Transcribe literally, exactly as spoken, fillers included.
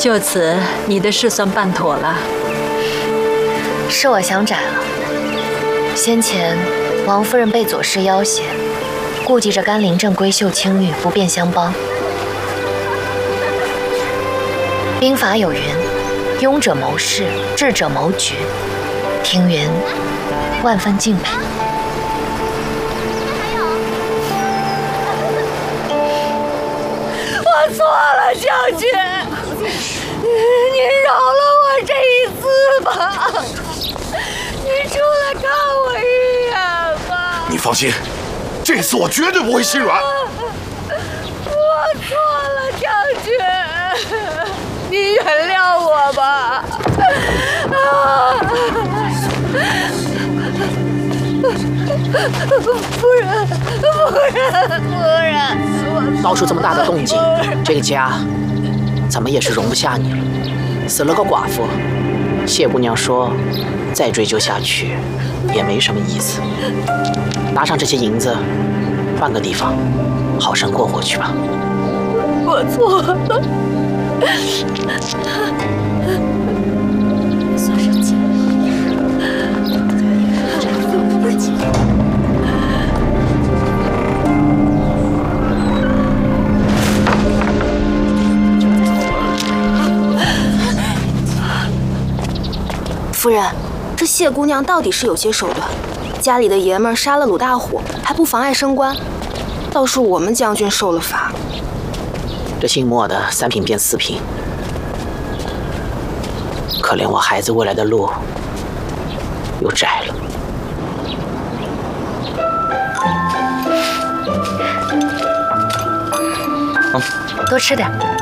就此，你的事算办妥了。 是我想窄了。先前王夫人被左氏要挟，顾忌着甘霖镇闺秀清玉不便相帮。兵法有云：庸者谋事，智者谋局。听云，万分敬佩。 我错了，将军，您饶了我这一次吧。您出来看我一眼吧。 你放心，这次我绝对不会心软。 我错了，将军，您原谅我吧。啊！夫人，夫人，夫人！ 闹出这么大的动静，这个家怎么也是容不下你了。死了个寡妇，谢姑娘说，再追究下去也没什么意思。拿上这些银子，换个地方好生过活去吧。 我错了。 算上钱。 夫人，这谢姑娘到底是有些手段。家里的爷们儿杀了鲁大虎，还不妨碍升官，倒是我们将军受了罚。 这姓莫的三品变四品，可怜我孩子未来的路又窄了。 多吃点。